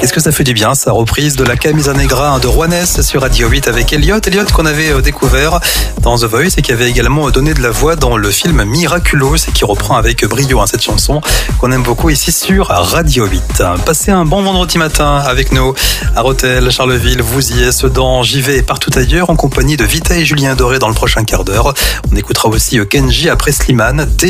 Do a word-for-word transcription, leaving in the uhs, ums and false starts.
Qu'est-ce que ça fait du bien, sa reprise de la Camisa Negra de Juanes sur Radio huit avec Elliot. Elliot qu'on avait découvert dans The Voice et qui avait également donné de la voix dans le film Miraculous et qui reprend avec brio hein, cette chanson qu'on aime beaucoup ici sur Radio huit. Passez un bon vendredi matin avec nous à Rethel, Charleville, Vouziers, Sedan, Givet et partout ailleurs en compagnie de Vita et Julien Doré dans le prochain quart d'heure. On écoutera aussi Kenji après Slimane.